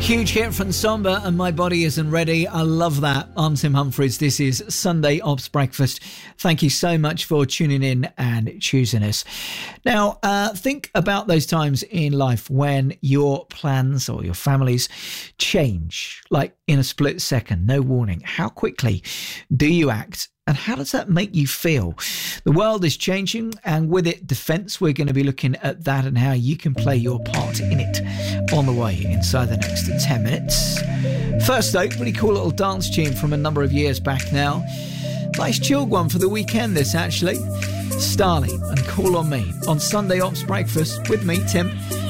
Huge hit from Samba and My Body Isn't Ready. I love that. I'm Tim Humphries. This is Sunday Ops Breakfast. Thank you so much for tuning in and choosing us. Now, think about those times in life when your plans or your families change, like in a split second, no warning. How quickly do you act? And how does that make you feel? The world is changing, and with it, defence. We're going to be looking at that and how you can play your part in it on the way inside the next 10 minutes. First though, really cool little dance tune from a number of years back now. Nice chilled one for the weekend this actually. Starley and Call on Me on Sunday Ops Breakfast with me, Tim.